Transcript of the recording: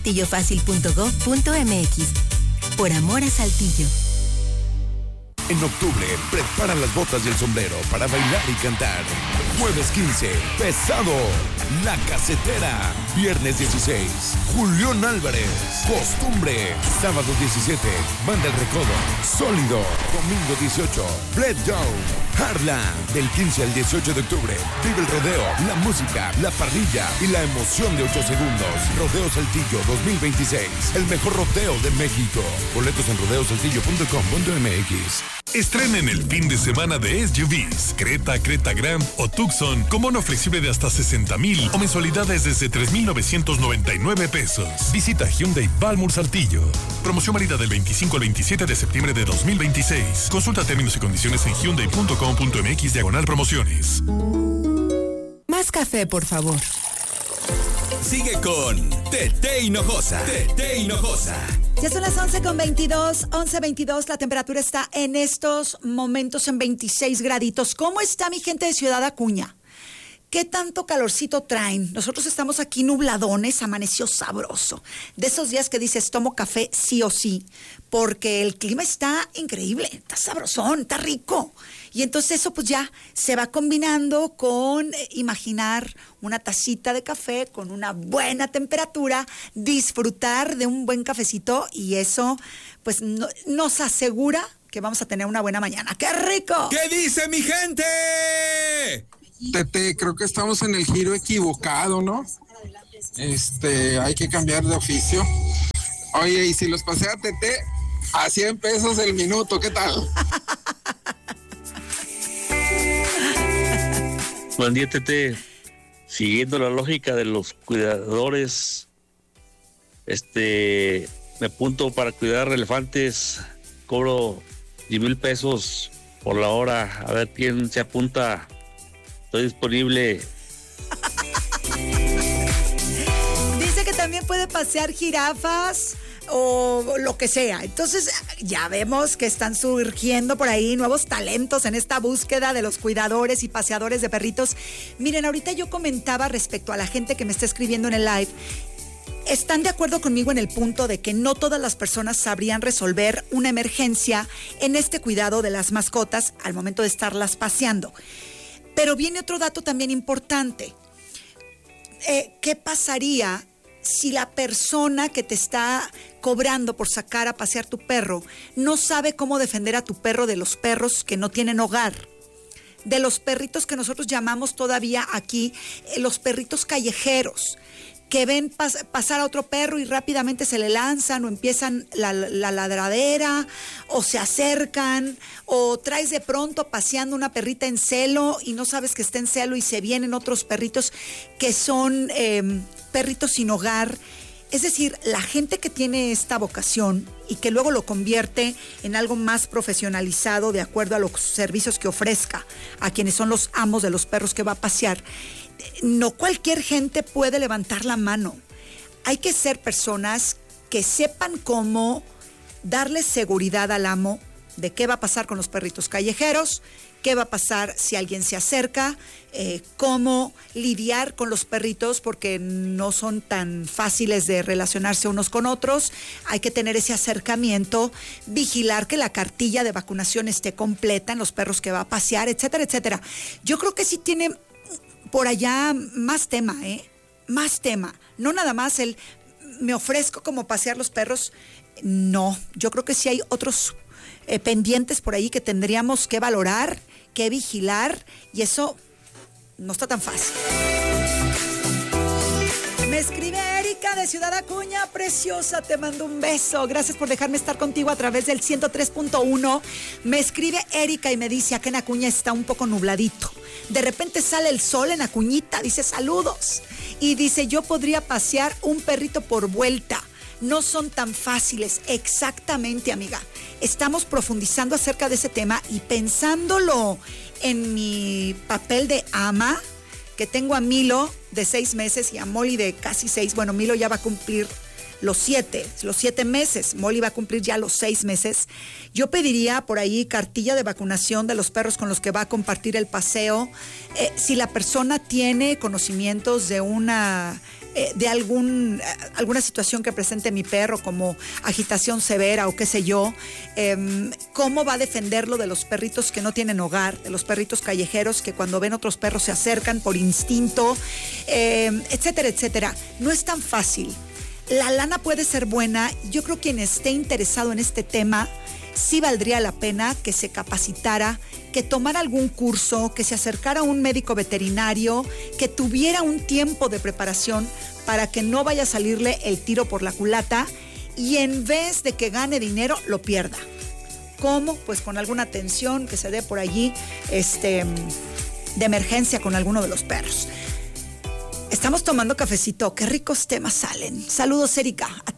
saltillofacil.gov.mx. Por amor a Saltillo. En octubre, prepara las botas y el sombrero para bailar y cantar. Jueves 15, Pesado, La Casetera. Viernes 16, Julián Álvarez, Costumbre. Sábado 17, Banda El Recodo, Sólido. Domingo 18, Breakdown, Harlan. Del 15 al 18 de octubre, vive el rodeo, la música, la parrilla y la emoción de 8 segundos. Rodeo Saltillo 2026, el mejor rodeo de México. Boletos en rodeosaltillo.com.mx. Estrenen el fin de semana de SUVs, Creta, Creta Grand o Tucson con bono flexible de hasta 60,000 o mensualidades desde 3,999 pesos. Visita Hyundai Balmur Saltillo. Promoción válida del 25 al 27 de septiembre de 2026. Consulta términos y condiciones en hyundai.com.mx/promociones. Más café, por favor. Sigue con Tete Hinojosa. Tete Hinojosa. Ya son las 11:22, la temperatura está en estos momentos en 26 graditos. ¿Cómo está mi gente de Ciudad Acuña? ¿Qué tanto calorcito traen? Nosotros estamos aquí nubladones, amaneció sabroso. De esos días que dices, tomo café sí o sí, porque el clima está increíble, está sabrosón, está rico. Y entonces eso pues ya se va combinando con imaginar una tacita de café con una buena temperatura, disfrutar de un buen cafecito y eso pues nos asegura que vamos a tener una buena mañana. ¡Qué rico! ¿Qué dice mi gente? Tete, creo que estamos en el giro equivocado, ¿no? Hay que cambiar de oficio. Oye, y si los pasea Tete a 100 pesos el minuto, ¿qué tal? Buen día, Tete. Siguiendo la lógica de los cuidadores, me apunto para cuidar elefantes, cobro 10,000 pesos por la hora, a ver quién se apunta. Estoy disponible. Dice que también puede pasear jirafas o lo que sea. Entonces ya vemos que están surgiendo por ahí nuevos talentos en esta búsqueda de los cuidadores y paseadores de perritos. Miren, ahorita yo comentaba respecto a la gente que me está escribiendo en el live. ¿Están de acuerdo conmigo en el punto de que no todas las personas sabrían resolver una emergencia en este cuidado de las mascotas al momento de estarlas paseando? Pero viene otro dato también importante. ¿Qué pasaría si la persona que te está cobrando por sacar a pasear tu perro no sabe cómo defender a tu perro de los perros que no tienen hogar? De los perritos que nosotros llamamos todavía aquí los perritos callejeros, que ven pasar a otro perro y rápidamente se le lanzan o empiezan la ladradera o se acercan, o traes de pronto paseando una perrita en celo y no sabes que está en celo y se vienen otros perritos que son perritos sin hogar. Es decir, la gente que tiene esta vocación y que luego lo convierte en algo más profesionalizado de acuerdo a los servicios que ofrezca a quienes son los amos de los perros que va a pasear, no cualquier gente puede levantar la mano. Hay que ser personas que sepan cómo darle seguridad al amo de qué va a pasar con los perritos callejeros, qué va a pasar si alguien se acerca, cómo lidiar con los perritos porque no son tan fáciles de relacionarse unos con otros. Hay que tener ese acercamiento, vigilar que la cartilla de vacunación esté completa en los perros que va a pasear, etcétera, etcétera. Yo creo que sí tiene por allá más tema, más tema. No nada más me ofrezco como pasear los perros. No, yo creo que sí hay otros pendientes por ahí que tendríamos que valorar, que vigilar, y eso no está tan fácil. Me escribe Erika de Ciudad Acuña, preciosa, te mando un beso. Gracias por dejarme estar contigo a través del 103.1. Me escribe Erika y me dice, acá en Acuña está un poco nubladito. De repente sale el sol en Acuñita, dice saludos. Y dice, yo podría pasear un perrito por vuelta. No son tan fáciles. Exactamente, amiga. Estamos profundizando acerca de ese tema y pensándolo en mi papel de ama, que tengo a Milo de 6 meses y a Molly de casi 6. Bueno, Milo ya va a cumplir los 7 meses. Molly va a cumplir ya los 6 meses. Yo pediría por ahí cartilla de vacunación de los perros con los que va a compartir el paseo. Si la persona tiene conocimientos de una de alguna situación que presente mi perro, como agitación severa o qué sé yo, cómo va a defenderlo de los perritos que no tienen hogar, de los perritos callejeros que cuando ven otros perros se acercan por instinto, etcétera, etcétera. No es tan fácil. La lana puede ser buena. Yo creo que quien esté interesado en este tema, sí valdría la pena que se capacitara, que tomara algún curso, que se acercara a un médico veterinario, que tuviera un tiempo de preparación para que no vaya a salirle el tiro por la culata y en vez de que gane dinero, lo pierda. ¿Cómo? Pues con alguna atención que se dé por allí, de emergencia con alguno de los perros. Estamos tomando cafecito. Qué ricos temas salen. Saludos, Erika. A ti.